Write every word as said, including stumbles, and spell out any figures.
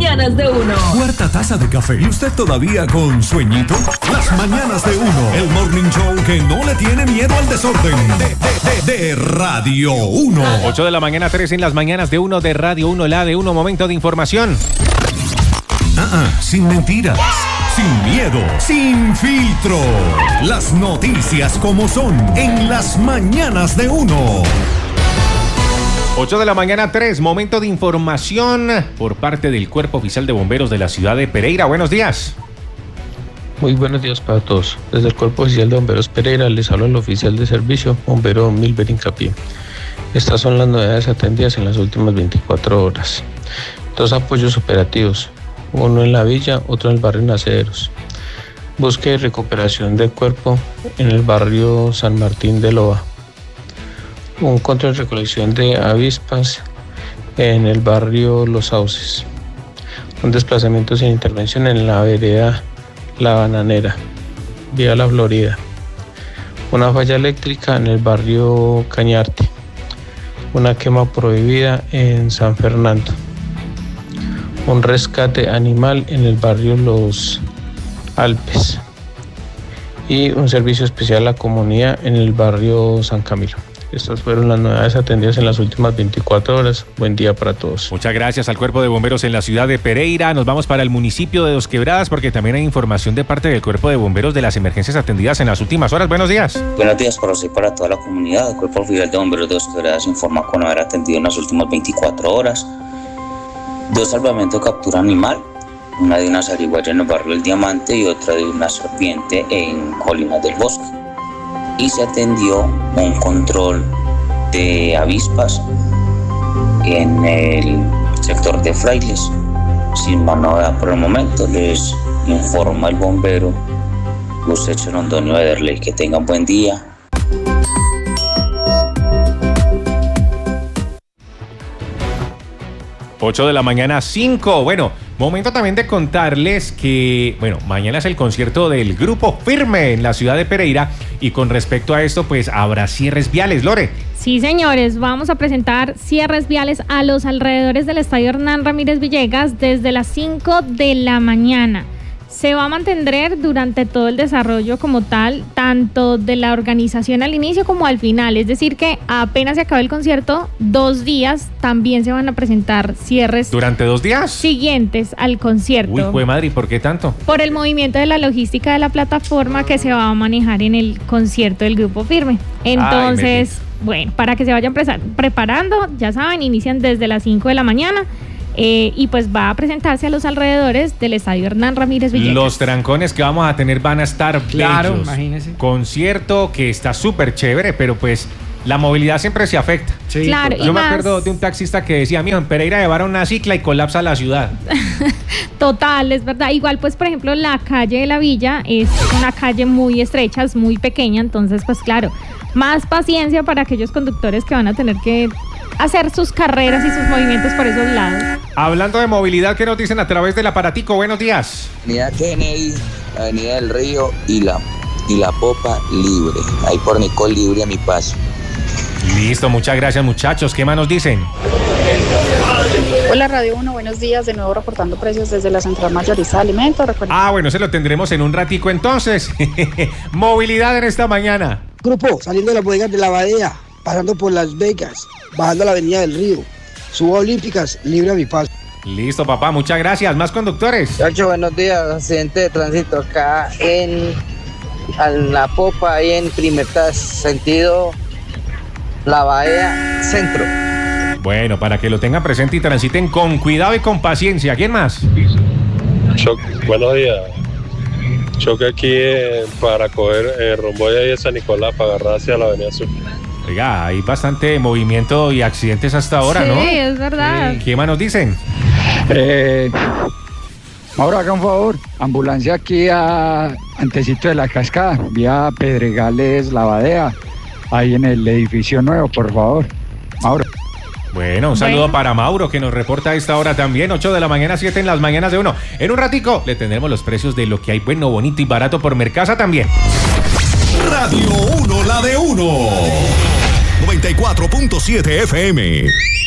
mañanas de uno. Cuarta taza de café y usted todavía con sueñito. Las mañanas de uno, el morning show que no le tiene miedo al desorden. De, de, de, de Radio uno. ocho de la mañana, tres en las mañanas de uno de Radio uno, la de uno, momento de información. Ah, ah, sin mentiras, sin miedo, sin filtro. Las noticias como son en las mañanas de uno. ocho de la mañana, tres, momento de información por parte del Cuerpo Oficial de Bomberos de la ciudad de Pereira. Buenos días. Muy buenos días para todos. Desde el Cuerpo Oficial de Bomberos Pereira les habla el oficial de servicio, bombero Milber Incapié. Estas son las novedades atendidas en las últimas veinticuatro horas. Dos apoyos operativos, uno en la villa, otro en el barrio Naceros. Búsqueda y recuperación del cuerpo en el barrio San Martín de Loa. Un control de recolección de avispas en el barrio Los Sauces. Un desplazamiento sin intervención en la vereda La Bananera, vía La Florida. Una falla eléctrica en el barrio Cañarte. Una quema prohibida en San Fernando. Un rescate animal en el barrio Los Alpes. Y un servicio especial a la comunidad en el barrio San Camilo. Estas fueron las novedades atendidas en las últimas veinticuatro horas. Buen día para todos. Muchas gracias al Cuerpo de Bomberos en la ciudad de Pereira. Nos vamos para el municipio de Dos Quebradas porque también hay información de parte del Cuerpo de Bomberos de las emergencias atendidas en las últimas horas. Buenos días. Buenos días para usted y para toda la comunidad. El Cuerpo Oficial de Bomberos de Dos Quebradas informa con haber atendido en las últimas veinticuatro horas dos salvamentos de captura animal, una de una zarigüeya en el barrio El Diamante y otra de una serpiente en Colinas del Bosque. Y se atendió un control de avispas en el sector de Frailes. Sin más novedad por el momento, les informa el bombero José Cherondonio Ederley. Que tengan buen día. ocho de la mañana, cinco. Bueno, momento también de contarles que, bueno, mañana es el concierto del Grupo Firme en la ciudad de Pereira y con respecto a esto, pues habrá cierres viales, Lore. Sí, señores, vamos a presentar cierres viales a los alrededores del estadio Hernán Ramírez Villegas desde las cinco de la mañana. Se va a mantener durante todo el desarrollo como tal, tanto de la organización al inicio como al final. Es decir que apenas se acabe el concierto, dos días también se van a presentar cierres. ¿Durante dos días? Siguientes al concierto. Uy, jue madre, ¿y por qué tanto? Por el movimiento de la logística de la plataforma que se va a manejar en el concierto del Grupo Firme. Entonces, Ay, bueno, para que se vayan pre- preparando, ya saben, inician desde las cinco de la mañana. Eh, y pues va a presentarse a los alrededores del estadio Hernán Ramírez Villegas. Los trancones que vamos a tener van a estar claro, bellos. Imagínese. Concierto que está súper chévere, pero pues la movilidad siempre se afecta. Sí, claro. Yo me más... acuerdo de un taxista que decía, mijo, en Pereira llevaron una cicla y colapsa la ciudad. Total, es verdad. Igual pues, por ejemplo, la calle de la Villa es una calle muy estrecha, es muy pequeña, entonces pues claro, más paciencia para aquellos conductores que van a tener que hacer sus carreras y sus movimientos por esos lados. Hablando de movilidad, ¿qué nos dicen a través del aparatico? Buenos días. Avenida Kennedy, Avenida del Río y la, y la Popa libre. Ahí por Nicole libre a mi paso. Listo, muchas gracias muchachos. ¿Qué más nos dicen? Hola Radio uno, buenos días. De nuevo reportando precios desde la Central Mayorista de Alimentos. Recuerden... Ah, bueno, se lo tendremos en un ratico entonces. Movilidad en esta mañana. Grupo, saliendo de las bodegas de La Badea, pasando por Las Vegas, bajando a la Avenida del Río. Suba Olímpicas, libre a mi paso. Listo, papá, muchas gracias. ¿Más conductores? Chacho, buenos días. Accidente de tránsito acá en, en la Popa, ahí en Primetas, sentido La Bahía Centro. Bueno, para que lo tengan presente y transiten con cuidado y con paciencia. ¿Quién más? Choc, buenos días. Choque aquí eh, para coger eh, rumbo de ahí de San Nicolás para agarrar hacia la Avenida Sur. Oiga, hay bastante movimiento y accidentes hasta ahora, sí, ¿no? Sí, es verdad. ¿Qué más nos dicen? Eh, Mauro, haga un favor. Ambulancia aquí a antecito de la cascada, vía Pedregales, La Badea, ahí en el edificio nuevo, por favor. Mauro. Bueno, un saludo bueno. para Mauro que nos reporta a esta hora también, ocho de la mañana, siete en las mañanas de uno. En un ratico le tendremos los precios de lo que hay bueno, bonito y barato por Mercasa también. Radio uno, la de uno. noventa y cuatro punto siete F M.